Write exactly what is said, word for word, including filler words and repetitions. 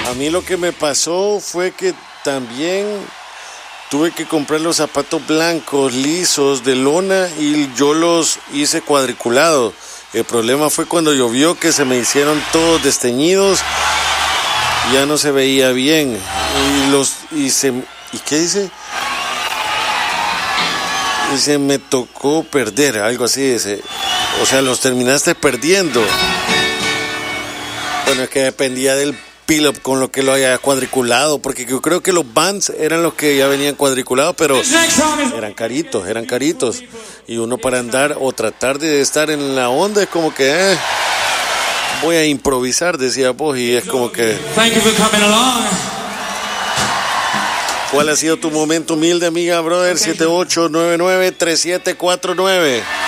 A mí lo que me pasó fue que también tuve que comprar los zapatos blancos, lisos, de lona, y yo los hice cuadriculados. El problema fue cuando llovió que se me hicieron todos desteñidos, ya no se veía bien. Y los y se ¿y qué dice? Y se me tocó perder, algo así dice. O sea, los terminaste perdiendo. Bueno, es que dependía del pilo con lo que lo haya cuadriculado, porque yo creo que los Vans eran los que ya venían cuadriculados, pero eran caritos, eran caritos. Y uno para andar o tratar de estar en la onda es como que eh, voy a improvisar, decía vos, y es como que... Thank you for coming along. ¿Cuál ha sido tu momento humilde, amiga, brother? siete ocho nueve nueve tres siete cuatro nueve.